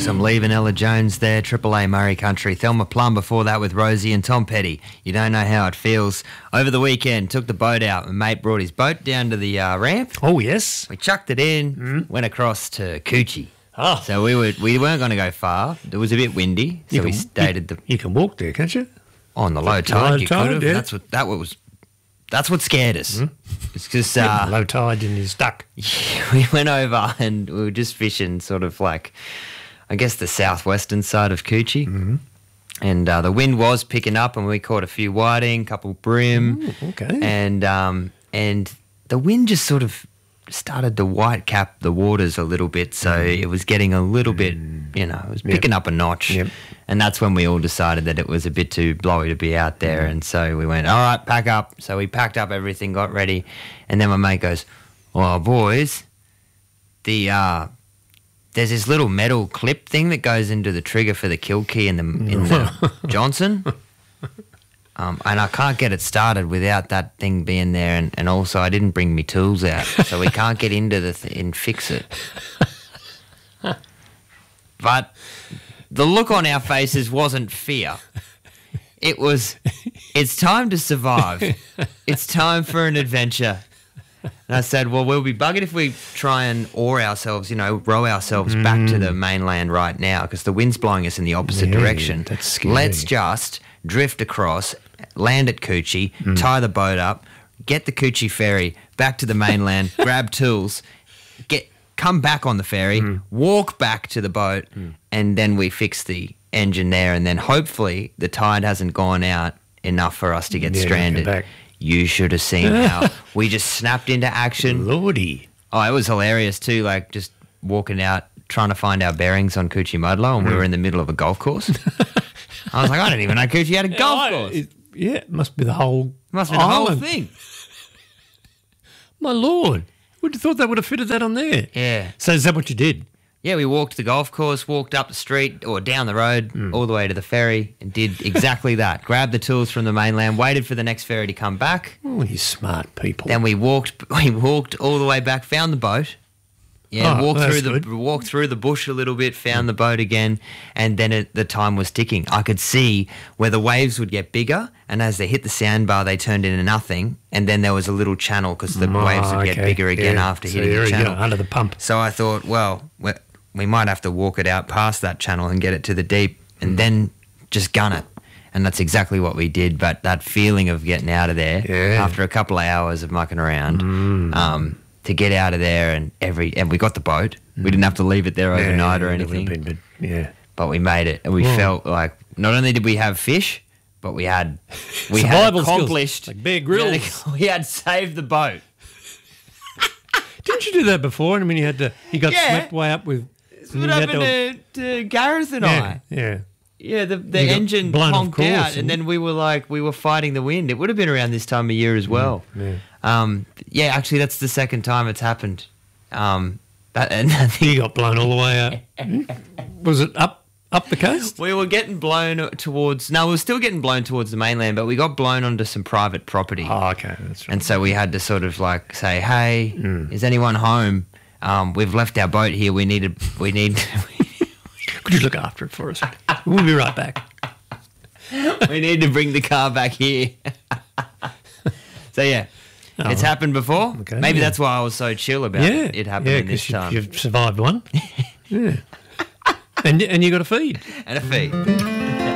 I'm leaving Ella Jones there, Triple A Murray Country. Thelma Plum before that with Rosie and Tom Petty. You don't know how it feels. Over the weekend, took the boat out. My mate brought his boat down to the ramp. Oh, yes. We chucked it in, went across to Coochie. Oh. So we weren't going to go far. It was a bit windy, so we stayed at the... You can walk there, can't you? On the low tide, Low you tide, could have. yeah. That's what scared us. It's just Low tide and you're stuck. we went over and we were just fishing sort of like, I guess, the southwestern side of Coochie. And the wind was picking up and we caught a few whiting, couple brim. Ooh, okay. And the wind just sort of started to white cap the waters a little bit, so it was getting a little bit, it was picking up a notch. Yep. And that's when we all decided that it was a bit too blowy to be out there. And so we went, all right, pack up. So we packed up everything, got ready. And then my mate goes, well, boys, there's this little metal clip thing that goes into the trigger for the kill key in the Johnson. And I can't get it started without that thing being there. And also I didn't bring my tools out, so we can't get into the thing and fix it. But the look on our faces wasn't fear. It was, it's time to survive. It's time for an adventure. And I said, well, we'll be buggered if we try and row ourselves back to the mainland right now, because the wind's blowing us in the opposite direction. That's scary. Let's just drift across, land at Coochie, tie the boat up, get the Coochie ferry back to the mainland, grab tools, come back on the ferry, walk back to the boat, and then we fix the engine there, and then hopefully the tide hasn't gone out enough for us to get stranded. Come back. You should have seen how we just snapped into action. Lordy. Oh, it was hilarious too, like just walking out, trying to find our bearings on Coochie Mudlow, and we were in the middle of a golf course. I was like, I didn't even know Coochie had a golf course. It must be the whole Must be the whole island. thing. My Lord. Would have thought they would have fitted that on there. Yeah. So is that what you did? Yeah, we walked the golf course, walked up the street or down the road all the way to the ferry and did exactly that. Grabbed the tools from the mainland, waited for the next ferry to come back. Oh, you smart people. Then we walked all the way back, found the boat. Yeah, walked through the bush a little bit, found the boat again, and then the time was ticking. I could see where the waves would get bigger, and as they hit the sandbar, they turned into nothing, and then there was a little channel because the waves would get bigger again after hitting the channel. Under the pump. So I thought, well, we might have to walk it out past that channel and get it to the deep, and then just gun it. And that's exactly what we did. But that feeling of getting out of there after a couple of hours of mucking around, to get out of there and we got the boat. We didn't have to leave it there overnight or anything. But we made it, and we felt like not only did we have fish, but we had Survival accomplished skills, like Bear Grylls. We had saved the boat. Didn't you do that before? I mean, you got swept way up with. That's what happened to Gareth and I. Yeah. Yeah, the engine blown off honked course, out, and then we were fighting the wind. It would have been around this time of year as well. Actually, that's the second time it's happened. And I think You got blown all the way out. Was it up the coast? we were getting blown towards. No, we were still getting blown towards the mainland, but we got blown onto some private property. Oh, okay, that's right. And so we had to sort of like say, "Hey, is anyone home? We've left our boat here. We need." Could you look after it for us? We'll be right back. We need to bring the car back here. So yeah, it's happened before. Okay, Maybe that's why I was so chill about it happening this 'cause time. You've survived one. Yeah. And you got a feed. And a fee.